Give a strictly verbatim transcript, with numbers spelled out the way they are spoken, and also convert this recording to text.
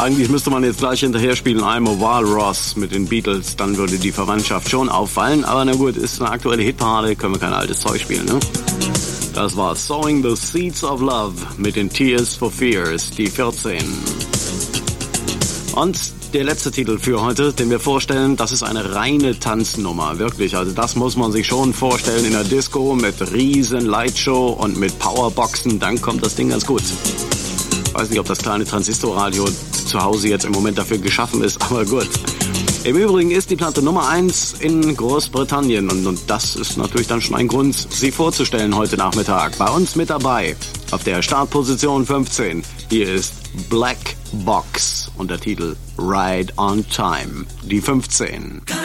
Eigentlich müsste man jetzt gleich hinterher spielen I'm a Walrus mit den Beatles, dann würde die Verwandtschaft schon auffallen. Aber na gut, ist eine aktuelle Hitparade, können wir kein altes Zeug spielen, ne? Das war Sowing the Seeds of Love mit den Tears for Fears, die vierzehn. Und der letzte Titel für heute, den wir vorstellen, das ist eine reine Tanznummer, wirklich. Also das muss man sich schon vorstellen in der Disco mit riesen Lightshow und mit Powerboxen, dann kommt das Ding ganz gut. Ich weiß nicht, ob das kleine Transistorradio zu Hause jetzt im Moment dafür geschaffen ist, aber gut. Im Übrigen ist die Platte Nummer eins in Großbritannien und, und das ist natürlich dann schon ein Grund, sie vorzustellen heute Nachmittag. Bei uns mit dabei auf der Startposition fünfzehn. Hier ist Black Box und der Titel Ride on Time, die fünfzehn.